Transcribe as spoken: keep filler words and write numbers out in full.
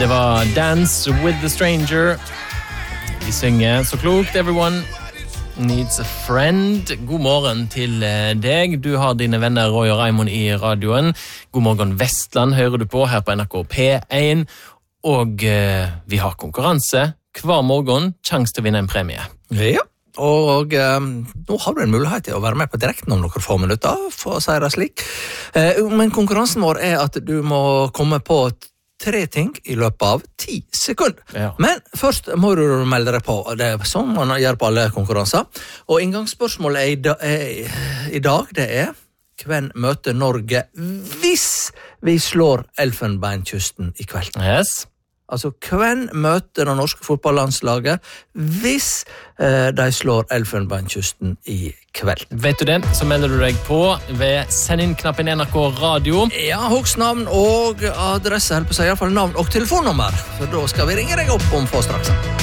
Det var Dance with the Stranger. De synger så klokt, everyone needs a friend. God morgen til deg. Du har dine venner Roy og Raimond i radioen. God morgen Vestland hører du på her på N R K P one. Og eh, vi har konkurranse hver morgen. Sjans til å vinne en premie. Ja, og eh, nå har du en mulighet til å være med på direkten om noen få minutter, for å si det slik. Eh, men konkurransen vår er at du må komme på tre ting i løpet av ti sekunder. Ja. Men først må du melde deg på. Det er sånn man gjør på alle konkurranser. Og inngangsspørsmålet er i, da, er, i dag, det er hvem møter Norge hvis vi slår Elfenbeinkysten i kveld? Yes. Altså, hvem møter det norske fotballandslaget hvis eh, de slår Elfenbeinkysten i kveld? Vet du det, så melder du deg på ved send inn knappen N R K Radio. Ja, husk navn og adresse, helt på å si, i hvert fall navn og telefonnummer, for da skal vi ringe deg opp om få straks.